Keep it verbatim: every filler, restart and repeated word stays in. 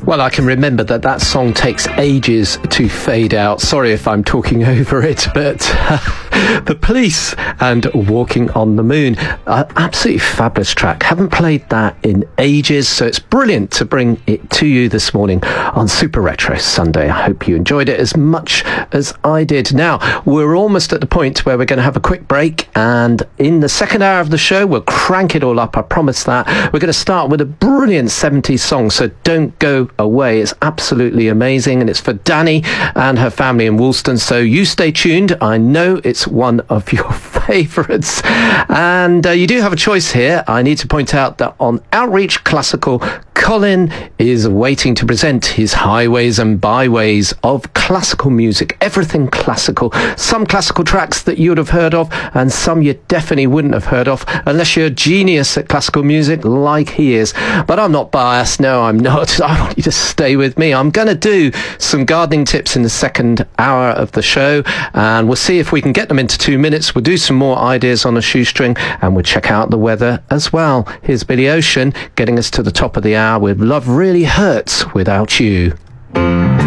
Well, I can remember that that song takes ages to fade out. Sorry if I'm talking over it, but uh, The Police and Walking on the Moon. Uh, absolutely fabulous track. Haven't played that in ages, so it's brilliant to bring it to you this morning on Super Retro Sunday. I hope you enjoyed it as much as I did. Now, we're almost at the point where we're going to have a quick break, and in the second hour of the show, we'll crank it all up. I promise that. We're going to start with a brilliant seventies song, so don't go away. It's absolutely amazing, and it's for Danny and her family in Woolston, so you stay tuned. I know it's one of your favourites, and uh, you do have a choice here. I need to point out that on Outreach Classical, Colin is waiting to present his highways and byways of classical music, everything classical, some classical tracks that you would have heard of and some you definitely wouldn't have heard of unless you're a genius at classical music like he is. But I'm not biased, no I'm not. I want you to stay with me. I'm going to do some gardening tips in the second hour of the show, and we'll see if we can get them into two minutes. We'll do some more ideas on a shoestring, and we'll check out the weather as well. Here's Billy Ocean getting us to the top of the hour with Love Really Hurts Without You.